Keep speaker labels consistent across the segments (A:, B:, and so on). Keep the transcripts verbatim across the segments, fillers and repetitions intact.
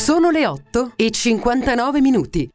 A: Sono le otto e cinquantanove minuti.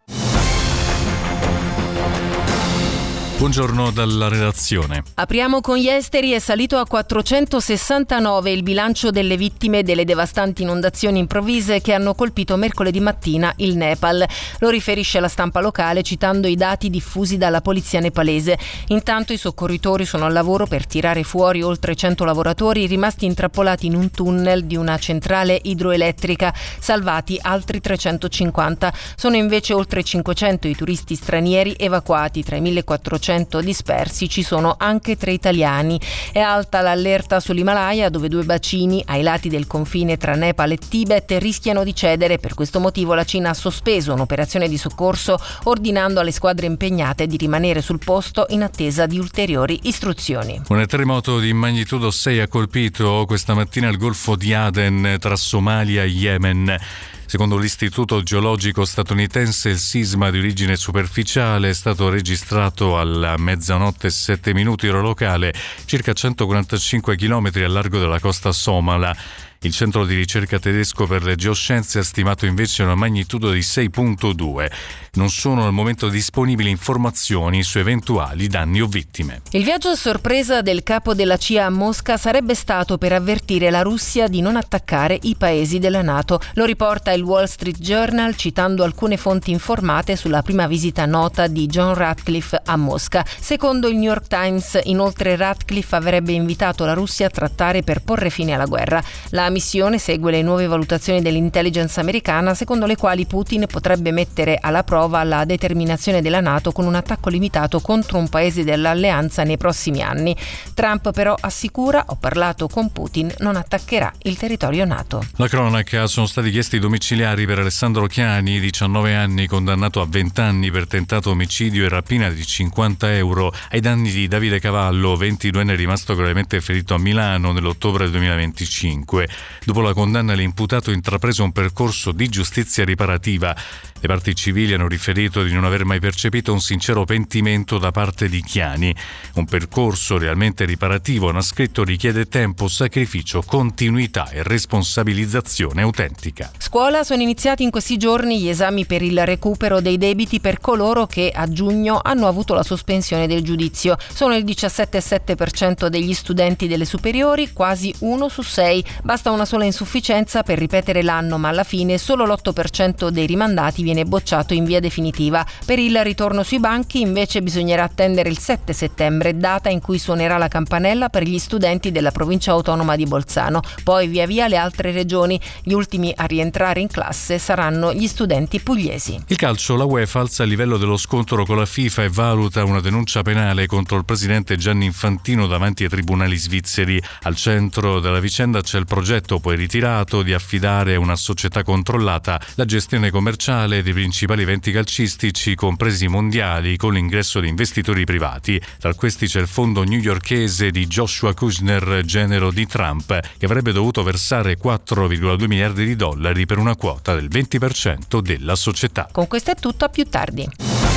B: Buongiorno dalla redazione.
C: Apriamo con gli esteri. È salito a quattrocentosessantanove il bilancio delle vittime delle devastanti inondazioni improvvise che hanno colpito mercoledì mattina il Nepal. Lo riferisce la stampa locale citando i dati diffusi dalla polizia nepalese. Intanto i soccorritori sono al lavoro per tirare fuori oltre cento lavoratori rimasti intrappolati in un tunnel di una centrale idroelettrica. Salvati altri trecentocinquanta. Sono invece oltre cinquecento i turisti stranieri evacuati. Tra i millequattrocento dispersi ci sono anche tre italiani. È alta l'allerta sull'Himalaya, dove due bacini ai lati del confine tra Nepal e Tibet rischiano di cedere. Per questo motivo la Cina ha sospeso un'operazione di soccorso, ordinando alle squadre impegnate di rimanere sul posto in attesa di ulteriori istruzioni.
B: Un terremoto di magnitudo sei ha colpito questa mattina il Golfo di Aden tra Somalia e Yemen. Secondo l'Istituto Geologico statunitense, il sisma di origine superficiale è stato registrato alla mezzanotte e sette minuti ora locale, circa centoquarantacinque chilometri a largo della costa somala. Il centro di ricerca tedesco per le geoscienze ha stimato invece una magnitudo di sei virgola due. Non sono al momento disponibili informazioni su eventuali danni o vittime.
C: Il viaggio a sorpresa del capo della C I A a Mosca sarebbe stato per avvertire la Russia di non attaccare i paesi della NATO. Lo riporta il Wall Street Journal citando alcune fonti informate sulla prima visita nota di John Ratcliffe a Mosca. Secondo il New York Times, inoltre, Ratcliffe avrebbe invitato la Russia a trattare per porre fine alla guerra. La missione segue le nuove valutazioni dell'intelligence americana, secondo le quali Putin potrebbe mettere alla prova la determinazione della NATO con un attacco limitato contro un paese dell'alleanza nei prossimi anni. Trump però assicura: ho parlato con Putin, non attaccherà il territorio NATO.
B: La cronaca: sono stati chiesti domiciliari per Alessandro Chiani, diciannove anni, condannato a venti anni per tentato omicidio e rapina di cinquanta euro ai danni di Davide Cavallo, ventiduenne rimasto gravemente ferito a Milano nell'ottobre duemilaventicinque. Dopo la condanna, l'imputato ha intrapreso un percorso di giustizia riparativa. Le parti civili hanno riferito di non aver mai percepito un sincero pentimento da parte di Chiani. Un percorso realmente riparativo, hanno scritto, richiede tempo, sacrificio, continuità e responsabilizzazione autentica.
C: Scuola: sono iniziati in questi giorni gli esami per il recupero dei debiti per coloro che a giugno hanno avuto la sospensione del giudizio. Sono il diciassette virgola sette per cento degli studenti delle superiori, quasi uno su sei. Basta una sola insufficienza per ripetere l'anno, ma alla fine solo l'otto per cento dei rimandati viene bocciato in via definitiva. Per il ritorno sui banchi invece bisognerà attendere il sette settembre, data in cui suonerà la campanella per gli studenti della provincia autonoma di Bolzano. Poi via via le altre regioni. Gli ultimi a rientrare in classe saranno gli studenti pugliesi.
B: Il calcio: la UEFA alza il livello dello scontro con la FIFA e valuta una denuncia penale contro il presidente Gianni Infantino davanti ai tribunali svizzeri. Al centro della vicenda c'è il progetto, poi ritirato, di affidare a una società controllata la gestione commerciale dei principali eventi calcistici, compresi i mondiali, con l'ingresso di investitori privati. Tra questi c'è il fondo newyorkese di Joshua Kushner, genero di Trump, che avrebbe dovuto versare quattro virgola due miliardi di dollari per una quota del venti per cento della società.
C: Con questo è tutto, a più tardi.